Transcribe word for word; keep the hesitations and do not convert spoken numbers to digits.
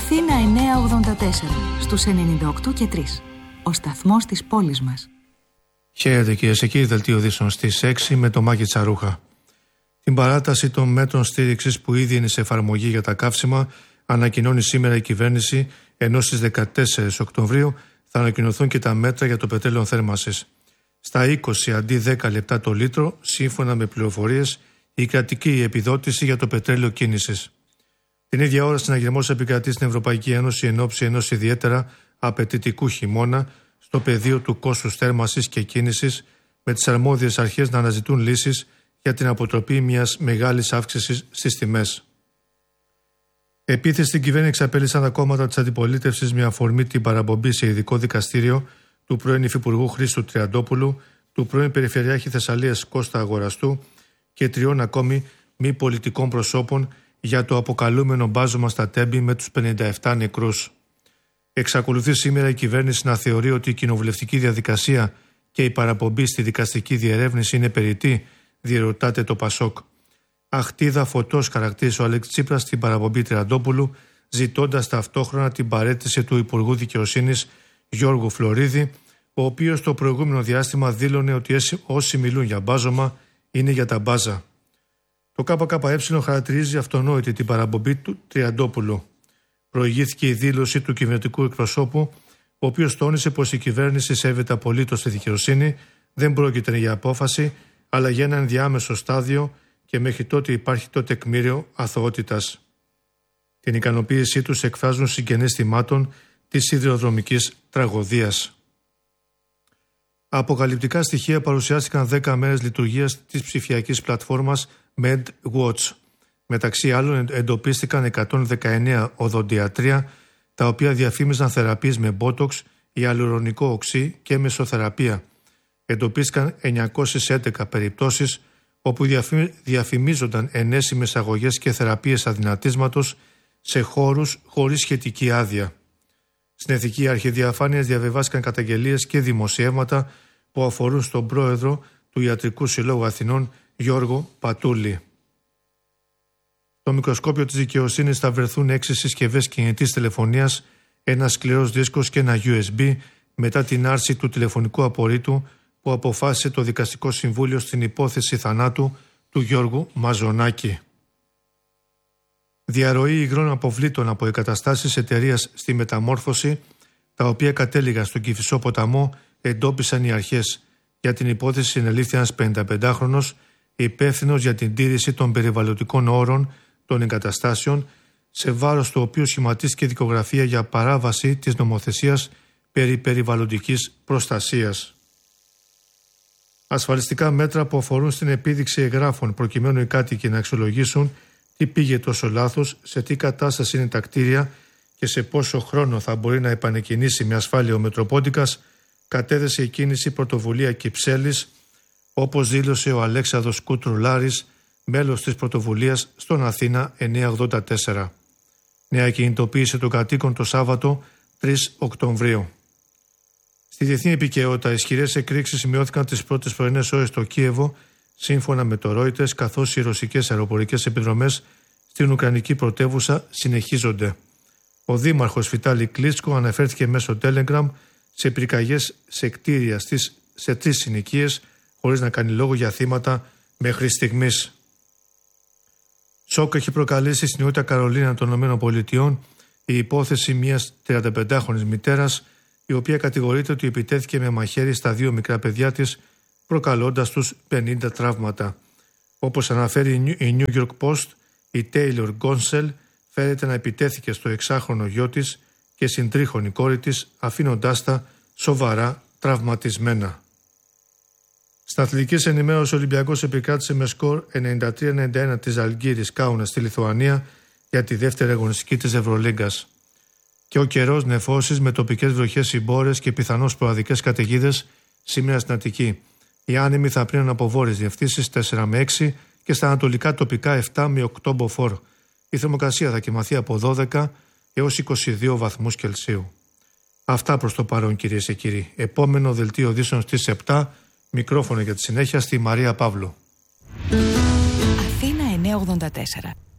Αθήνα εννιακόσια ογδόντα τέσσερα, στους ενενήντα οκτώ και τρία. Ο σταθμός της πόλης μας. Χαίρετε κυρίες και κύριοι, δελτίο ειδήσεων στις έξι με το Μάκη Τσαρούχα. Την παράταση των μέτρων στήριξης που ήδη είναι σε εφαρμογή για τα καύσιμα ανακοινώνει σήμερα η κυβέρνηση, ενώ στις δεκατέσσερις Οκτωβρίου θα ανακοινωθούν και τα μέτρα για το πετρέλαιο θέρμανσης. Στα είκοσι αντί δέκα λεπτά το λίτρο, σύμφωνα με πληροφορίες, η κρατική επιδότηση για το πετρέλαιο κίνησης. Την ίδια ώρα, συναγερμός επικρατεί στην Ευρωπαϊκή Ένωση εν ώψη ενός ιδιαίτερα απαιτητικού χειμώνα στο πεδίο του κόστους θέρμανσης και κίνησης, με τις αρμόδιες αρχές να αναζητούν λύσεις για την αποτροπή μιας μεγάλης αύξησης στις τιμές. Επίθεση στην κυβέρνηση εξαπέλυσαν τα κόμματα της αντιπολίτευσης με αφορμή την παραπομπή σε ειδικό δικαστήριο του πρώην Υφυπουργού Χρήστου Τριαντόπουλου, του πρώην Περιφερειάρχη Θεσσαλίας Κώστα Αγοραστού και τριών ακόμη μη πολιτικών προσώπων για το αποκαλούμενο μπάζωμα στα Τέμπη με τους πενήντα επτά νεκρούς. Εξακολουθεί σήμερα η κυβέρνηση να θεωρεί ότι η κοινοβουλευτική διαδικασία και η παραπομπή στη δικαστική διερεύνηση είναι περιττή, διερωτάται το Πασόκ. Αχτίδα φωτός χαρακτήρισε ο Αλέξης Τσίπρας την παραπομπή Τριαντόπουλου, ζητώντας ταυτόχρονα την παραίτηση του Υπουργού Δικαιοσύνης Γιώργου Φλωρίδη, ο οποίος το προηγούμενο διάστημα δήλωνε ότι όσοι μιλούν για μπάζωμα είναι για τα μπάζα. Το ΚΚΕ χαρακτηρίζει αυτονόητη την παραπομπή του Τριαντόπουλου. Προηγήθηκε η δήλωση του κυβερνητικού εκπροσώπου, ο οποίος τόνισε πως η κυβέρνηση σέβεται απολύτως τη δικαιοσύνη, δεν πρόκειται για απόφαση, αλλά για ένα ενδιάμεσο στάδιο και μέχρι τότε υπάρχει το τεκμήριο αθωότητας. Την ικανοποίησή τους εκφράζουν συγγενείς θυμάτων της σιδηροδρομικής τραγωδίας. Αποκαλυπτικά στοιχεία παρουσιάστηκαν δέκα μέρες λειτουργίας της ψηφιακής πλατφόρμας MedWatch. Μεταξύ άλλων εντοπίστηκαν εκατόν δεκαεννέα οδοντιατρία, τα οποία διαφήμιζαν θεραπείες με μπότοξ, ιαλουρονικό οξύ και μεσοθεραπεία. Εντοπίστηκαν εννιακόσιες έντεκα περιπτώσεις όπου διαφημίζονταν ενέσιμες αγωγές και θεραπείες αδυνατίσματος σε χώρους χωρίς σχετική άδεια. Στην Εθνική Αρχή Διαφάνειας διαβεβάστηκαν καταγγελίες και δημοσιεύματα που αφορούν στον πρόεδρο του Ιατρικού Συλλόγου Αθηνών, Γιώργο Πατούλη. Στο μικροσκόπιο της δικαιοσύνης θα βρεθούν έξι συσκευές κινητής τηλεφωνίας, ένα σκληρός δίσκος και ένα γιου ες μπι μετά την άρση του τηλεφωνικού απορρίτου που αποφάσισε το Δικαστικό Συμβούλιο στην υπόθεση θανάτου του Γιώργου Μαζονάκη. Διαρροή υγρών αποβλήτων από εγκαταστάσεις εταιρείας στη Μεταμόρφωση, τα οποία κατέληγαν στον Κηφισό ποταμό, εντόπισαν οι αρχές. Για την υπόθεση συνελήφθη ένας πενηνταπεντάχρονος υπεύθυνος για την τήρηση των περιβαλλοντικών όρων των εγκαταστάσεων, σε βάρος του οποίου σχηματίστηκε δικογραφία για παράβαση της νομοθεσίας περί περιβαλλοντικής προστασίας. Ασφαλιστικά μέτρα που αφορούν στην επίδειξη εγγράφων προκειμένου οι κάτοικοι να αξιολογήσουν τι πήγε τόσο λάθος, σε τι κατάσταση είναι τα κτίρια και σε πόσο χρόνο θα μπορεί να επανεκκινήσει με ασφάλεια ο Μετροπόντικας, κατέδεσε η κίνηση πρωτοβουλία Κυψέλης, όπως δήλωσε ο Αλέξανδρος Κουτρουλάρης, μέλος της πρωτοβουλίας στον Αθήνα εννιακόσια ογδόντα τέσσερα. Νέα κινητοποίηση των κατοίκων το Σάββατο τρεις Οκτωβρίου. Στη διεθνή επικαιρότητα, ισχυρές εκρήξεις σημειώθηκαν τις πρώτες πρωινές ώρες στο Κίεβο, σύμφωνα με το Reuters, καθώς οι ρωσικές αεροπορικές επιδρομές στην Ουκρανική πρωτεύουσα συνεχίζονται. Ο δήμαρχος Βιτάλη Κλίτσκο αναφέρθηκε μέσω Telegram σε πυρκαγιές σε κτίρια στις, σε τρεις συνοικίες, χωρίς να κάνει λόγο για θύματα μέχρι στιγμής. Σοκ έχει προκαλέσει στην Νότια Καρολίνα των ΗΠΑ η υπόθεση μιας τριανταπεντάχρονης μητέρας, η οποία κατηγορείται ότι επιτέθηκε με μαχαίρι στα δύο μικρά παιδιά της, προκαλώντας τους πενήντα τραύματα. Όπως αναφέρει η New York Post, η Taylor Γκόνσελ φέρεται να επιτέθηκε στο εξάχρονο γιο της και στην τρίχρονη κόρη της, αφήνοντάς τα σοβαρά τραυματισμένα. Στα αθλητικής ενημέρωσης, ο Ολυμπιακός επικράτησε με σκορ ενενήντα τρία ενενήντα ένα της Ζαλγκίρις Κάουνας στη Λιθουανία για τη δεύτερη αγωνιστική της Ευρωλίγκας. Και ο καιρός νεφώσεις με τοπικές βροχές συμπόρες και πιθανώς προαδικές καταιγίδες σήμερα στην Αττική. Οι άνεμοι θα πλύνουν από βόρειες διευθύνσεις τέσσερα με έξι και στα ανατολικά τοπικά επτά με οκτώ μποφόρ. Η θερμοκρασία θα κοιμαθεί από δώδεκα έως είκοσι δύο βαθμούς Κελσίου. Αυτά προς το παρόν, κυρίες και κύριοι. Επόμενο δελτίο ειδήσεων στις επτά. Μικρόφωνο για τη συνέχεια στη Μαρία Παύλου. Αθήνα εννιακόσια ογδόντα τέσσερα.